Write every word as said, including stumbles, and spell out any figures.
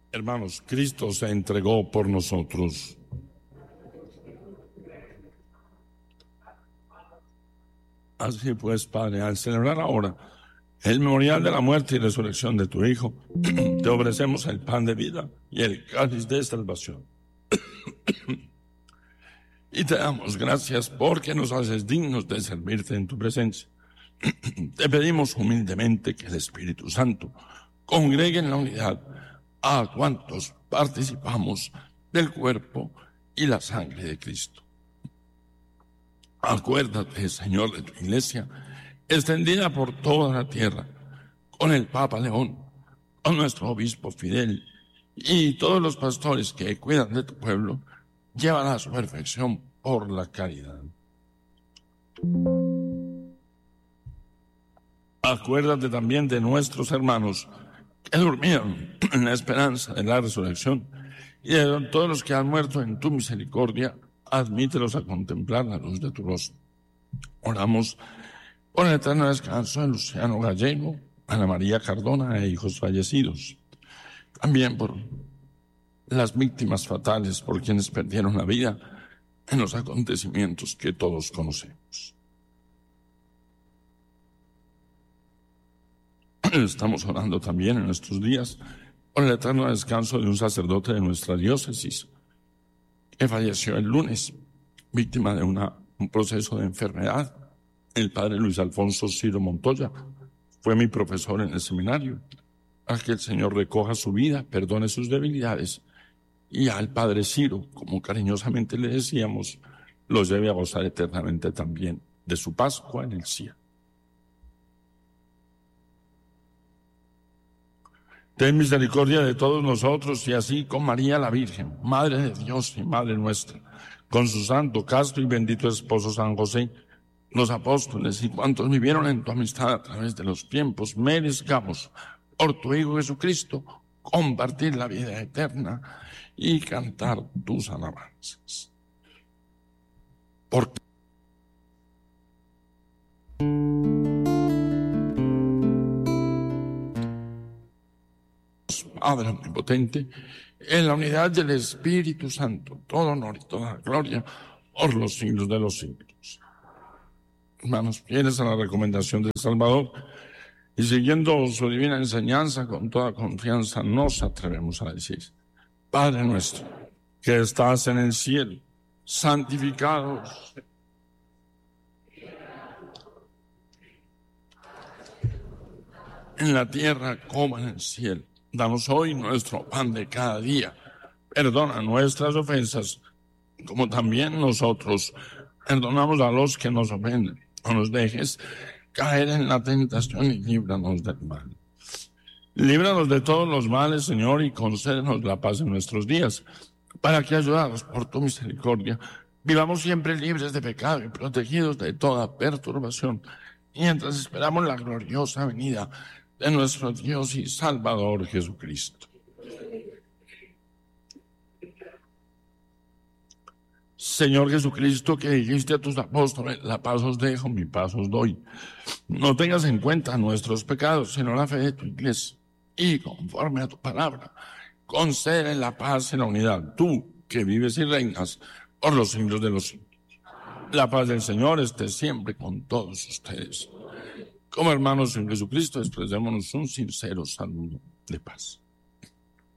Hermanos, Cristo se entregó por nosotros. Así pues, Padre, al celebrar ahora el memorial de la muerte y resurrección de tu Hijo, te ofrecemos el pan de vida y el cáliz de salvación. Y te damos gracias porque nos haces dignos de servirte en tu presencia. Te pedimos humildemente que el Espíritu Santo congregue en la unidad a cuantos participamos del cuerpo y la sangre de Cristo. Acuérdate, Señor, de tu iglesia, extendida por toda la tierra, con el Papa León, con nuestro obispo Fidel y todos los pastores que cuidan de tu pueblo, llévala a su perfección por la caridad. Acuérdate también de nuestros hermanos que durmieron en la esperanza de la resurrección y de todos los que han muerto en tu misericordia, admítelos a contemplar la luz de tu rostro. Oramos por el eterno descanso de Luciano Gallego, Ana María Cardona e hijos fallecidos. También por las víctimas fatales por quienes perdieron la vida en los acontecimientos que todos conocemos. Estamos orando también en estos días por el eterno descanso de un sacerdote de nuestra diócesis que falleció el lunes, víctima de una, un proceso de enfermedad. El padre Luis Alfonso Ciro Montoya fue mi profesor en el seminario. A que el Señor recoja su vida, perdone sus debilidades y al padre Ciro, como cariñosamente le decíamos, lo lleve a gozar eternamente también de su Pascua en el cielo. Ten misericordia de todos nosotros y así con María la Virgen, Madre de Dios y Madre nuestra, con su santo, casto y bendito esposo San José, los apóstoles y cuantos vivieron en tu amistad a través de los tiempos, merezcamos por tu Hijo Jesucristo compartir la vida eterna y cantar tus alabanzas. Porque Padre omnipotente, en la unidad del Espíritu Santo, todo honor y toda gloria por los siglos de los siglos. Hermanos fieles a la recomendación del Salvador y siguiendo su divina enseñanza con toda confianza, nos atrevemos a decir: Padre nuestro, que estás en el cielo, santificado en la tierra como en el cielo. Danos hoy nuestro pan de cada día. Perdona nuestras ofensas, como también nosotros perdonamos a los que nos ofenden. No nos dejes caer en la tentación y líbranos del mal. Líbranos de todos los males, Señor, y concédenos la paz en nuestros días, para que, ayudados por tu misericordia, vivamos siempre libres de pecado y protegidos de toda perturbación, mientras esperamos la gloriosa venida de nuestro Dios y Salvador Jesucristo. Señor Jesucristo, que dijiste a tus apóstoles: la paz os dejo, mi paz os doy. No tengas en cuenta nuestros pecados, sino la fe de tu iglesia. Y conforme a tu palabra, concede la paz y la unidad. Tú, que vives y reinas por los siglos de los siglos. La paz del Señor esté siempre con todos ustedes. Como hermanos en Jesucristo, expresémonos un sincero saludo de paz.